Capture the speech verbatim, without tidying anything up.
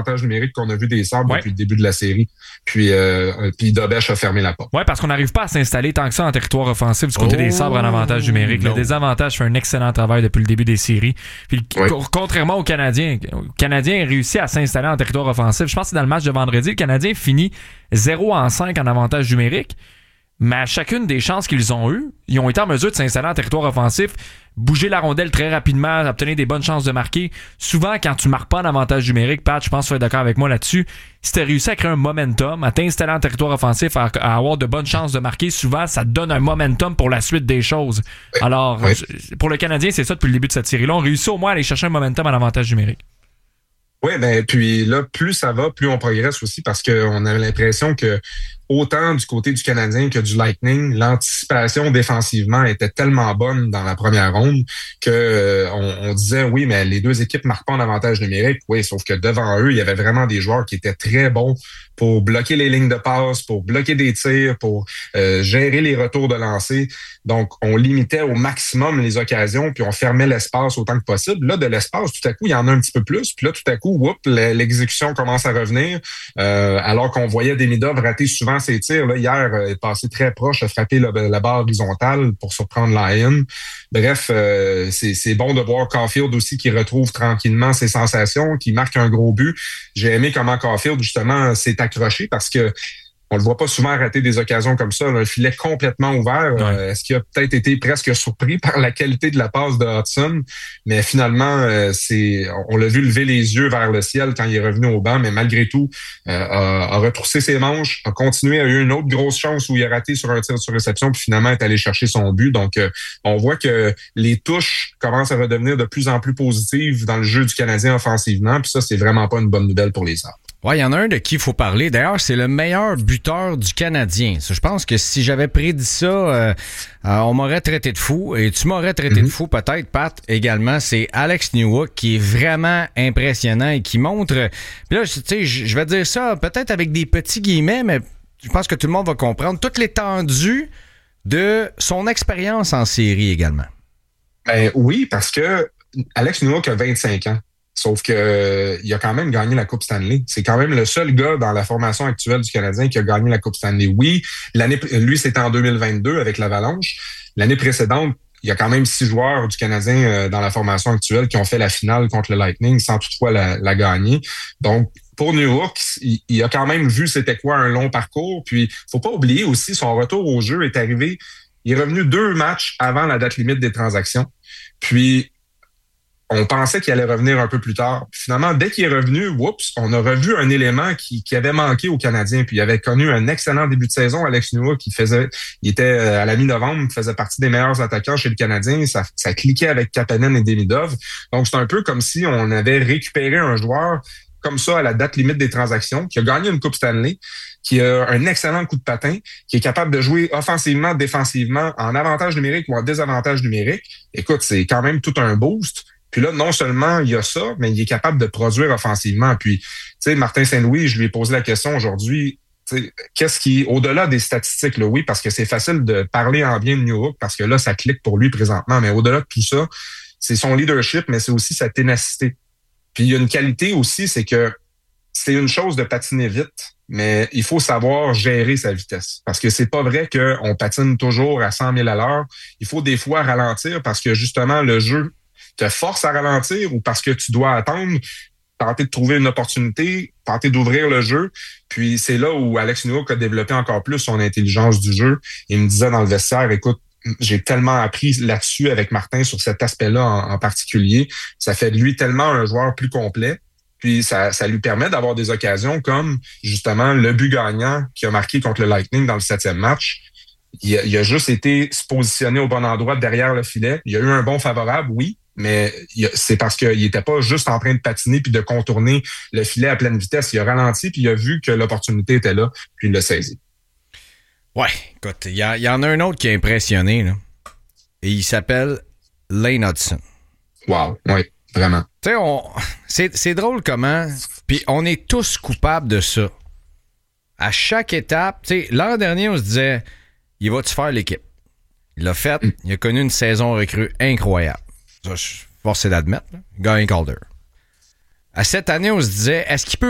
avantage numérique qu'on a vu des Sabres ouais. depuis le début de la série. Puis, euh, puis Dobèche a fermé la porte. Oui, parce qu'on n'arrive pas à s'installer tant que ça en territoire offensif du côté oh, des Sabres en avantage numérique. Le désavantage fait un excellent travail depuis le début des séries. Puis ouais. co- contrairement aux Canadiens, le Canadien a réussi à s'installer en territoire offensif. Je pense que c'est dans le match de vendredi, le Canadien finit zéro en cinq en avantage numérique. Mais à chacune des chances qu'ils ont eues, ils ont été en mesure de s'installer en territoire offensif, bouger la rondelle très rapidement, obtenir des bonnes chances de marquer. Souvent, quand tu marques pas en avantage numérique, Pat, je pense que tu vas être d'accord avec moi là-dessus, si tu as réussi à créer un momentum, à t'installer en territoire offensif, à, à avoir de bonnes chances de marquer, souvent, ça te donne un momentum pour la suite des choses. Alors, oui. pour le Canadien, c'est ça depuis le début de cette série-là. On réussit au moins à aller chercher un momentum en avantage numérique. Oui, ben puis là, plus ça va, plus on progresse aussi parce qu'on a l'impression que autant du côté du Canadien que du Lightning, l'anticipation défensivement était tellement bonne dans la première ronde que euh, on, on disait oui, mais les deux équipes marquent pas en avantage numérique. Oui, sauf que devant eux, il y avait vraiment des joueurs qui étaient très bons pour bloquer les lignes de passe, pour bloquer des tirs, pour euh, gérer les retours de lancer. Donc, on limitait au maximum les occasions, puis on fermait l'espace autant que possible. Là, de l'espace, tout à coup, il y en a un petit peu plus. Puis là, tout à coup, whoop, l'exécution commence à revenir. Euh, alors qu'on voyait Demidov rater souvent ses tirs. Là, hier, il est passé très proche, a frappé la, la barre horizontale pour surprendre Lyon. Bref, euh, c'est, c'est bon de voir Caulfield aussi qui retrouve tranquillement ses sensations, qui marque un gros but. J'ai aimé comment Caulfield, justement, s'est accroché parce que on le voit pas souvent rater des occasions comme ça. Là, un filet complètement ouvert. Ouais. Euh, est-ce qu'il a peut-être été presque surpris par la qualité de la passe de Hudson? Mais finalement, euh, c'est, on l'a vu lever les yeux vers le ciel quand il est revenu au banc, mais malgré tout, euh, a, a retroussé ses manches, a continué, a eu une autre grosse chance où il a raté sur un tir sur réception, puis finalement est allé chercher son but. Donc, euh, on voit que les touches commencent à redevenir de plus en plus positives dans le jeu du Canadien offensivement, puis ça, c'est vraiment pas une bonne nouvelle pour les Sabres. Ouais, il y en a un de qui il faut parler. D'ailleurs, c'est le meilleur buteur du Canadien. Je pense que si j'avais prédit ça, euh, euh, on m'aurait traité de fou. Et tu m'aurais traité mm-hmm. de fou, peut-être, Pat, également. C'est Alex Newhook qui est vraiment impressionnant et qui montre... Puis là, tu sais, je vais dire ça peut-être avec des petits guillemets, mais je pense que tout le monde va comprendre. Toute l'étendue de son expérience en série également. Ben oui, parce que Alex Newhook a vingt-cinq ans. Sauf que euh, il a quand même gagné la Coupe Stanley. C'est quand même le seul gars dans la formation actuelle du Canadien qui a gagné la Coupe Stanley. Oui, l'année lui, c'était en deux mille vingt-deux avec l'Avalanche. L'année précédente, il y a quand même six joueurs du Canadien euh, dans la formation actuelle qui ont fait la finale contre le Lightning sans toutefois la, la gagner. Donc, pour Newhook, il, il a quand même vu c'était quoi un long parcours. Puis, faut pas oublier aussi, son retour au jeu est arrivé, il est revenu deux matchs avant la date limite des transactions. Puis, on pensait qu'il allait revenir un peu plus tard. Puis finalement, dès qu'il est revenu, oups, on a revu un élément qui, qui avait manqué aux Canadiens. Puis il avait connu un excellent début de saison, Alex Newhook, qui faisait, il était à la mi-novembre, faisait partie des meilleurs attaquants chez le Canadien. Ça, ça cliquait avec Kapanen et Demidov. Donc c'est un peu comme si on avait récupéré un joueur comme ça à la date limite des transactions, qui a gagné une Coupe Stanley, qui a un excellent coup de patin, qui est capable de jouer offensivement, défensivement, en avantage numérique ou en désavantage numérique. Écoute, c'est quand même tout un boost. Puis là, non seulement il y a ça, mais il est capable de produire offensivement. Puis, tu sais, Martin Saint-Louis, je lui ai posé la question aujourd'hui, tu sais, qu'est-ce qui, au-delà des statistiques, là, oui, parce que c'est facile de parler en bien de Newhook, parce que là, ça clique pour lui présentement, mais au-delà de tout ça, c'est son leadership, mais c'est aussi sa ténacité. Puis il y a une qualité aussi, c'est que c'est une chose de patiner vite, mais il faut savoir gérer sa vitesse. Parce que c'est pas vrai qu'on patine toujours à cent mille à l'heure. Il faut des fois ralentir parce que justement, le jeu te force à ralentir ou parce que tu dois attendre, tenter de trouver une opportunité, tenter d'ouvrir le jeu. Puis c'est là où Alex Newhook a développé encore plus son intelligence du jeu. Il me disait dans le vestiaire, écoute, j'ai tellement appris là-dessus avec Martin sur cet aspect-là en, en particulier. Ça fait de lui tellement un joueur plus complet. Puis ça, ça lui permet d'avoir des occasions comme justement le but gagnant qu'il a marqué contre le Lightning dans le septième match. Il a, il a juste été se positionner au bon endroit derrière le filet. Il a eu un bon favorable, oui, mais il a, c'est parce qu'il n'était pas juste en train de patiner puis de contourner le filet à pleine vitesse. Il a ralenti puis il a vu que l'opportunité était là, puis il l'a saisi. Ouais, écoute, il y, y en a un autre qui a impressionné, là, et il s'appelle Lane Hudson. Wow, oui, vraiment. Tu sais, on, c'est, c'est drôle comment, puis on est tous coupables de ça. À chaque étape, tu sais, l'an dernier, on se disait, il va-tu faire l'équipe? Il l'a fait, mm. il a connu une saison recrue incroyable. Ça, je suis forcé d'admettre, là. Il gagne Calder. À cette année, on se disait, est-ce qu'il peut